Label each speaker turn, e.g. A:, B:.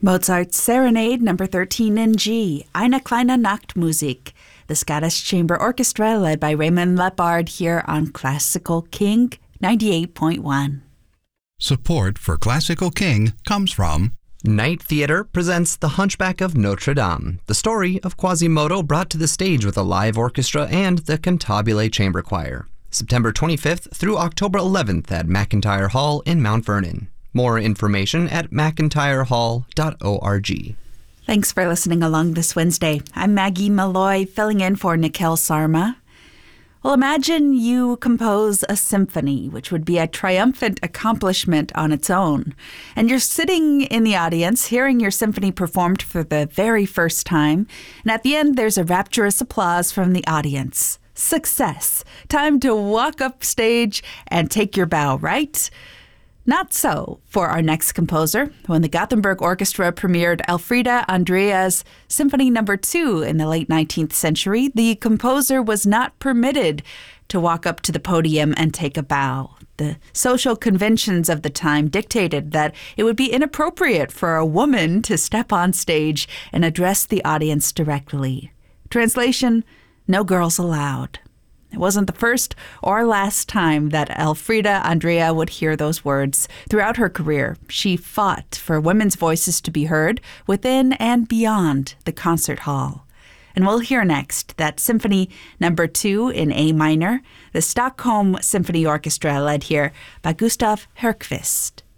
A: Mozart's Serenade No. 13 in G, Eine kleine Nachtmusik. The Scottish Chamber Orchestra led by Raymond Lepard here on Classical King 98.1.
B: Support for Classical King comes from
C: Night Theatre presents The Hunchback of Notre Dame, the story of Quasimodo brought to the stage with a live orchestra and the Cantabile Chamber Choir. September 25th through October 11th at McIntyre Hall in Mount Vernon. More information at mcintyrehall.org.
A: Thanks for listening along this Wednesday. I'm Maggie Malloy, filling in for Nikhil Sarma. Well, imagine you compose a symphony, which would be a triumphant accomplishment on its own. And you're sitting in the audience, hearing your symphony performed for the very first time. And at the end, there's a rapturous applause from the audience. Success. Time to walk up stage and take your bow, right? Not so for our next composer. When the Gothenburg Orchestra premiered Elfriede Andrea's Symphony No. 2 in the late 19th century, the composer was not permitted to walk up to the podium and take a bow. The social conventions of the time dictated that it would be inappropriate for a woman to step on stage and address the audience directly. Translation, no girls allowed. It wasn't the first or last time that Elfriede Andrea would hear those words. Throughout her career, she fought for women's voices to be heard within and beyond the concert hall. And we'll hear next that Symphony No. 2 in A minor, the Stockholm Symphony Orchestra led here by Gustav Högqvist.